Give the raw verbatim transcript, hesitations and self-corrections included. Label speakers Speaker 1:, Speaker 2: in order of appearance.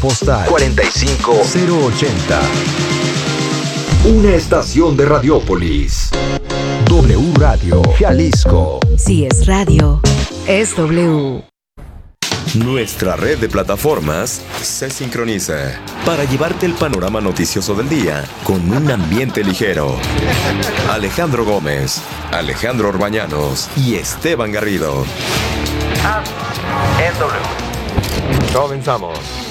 Speaker 1: Postal cuarenta y cinco cero ochenta. Una estación de Radiópolis. W Radio Jalisco.
Speaker 2: Si es radio, es W.
Speaker 3: Nuestra red de plataformas se sincroniza para llevarte el panorama noticioso del día con un ambiente ligero. Alejandro Gómez, Alejandro Orbañanos y Esteban Garrido.
Speaker 4: Ah, es W. Comenzamos.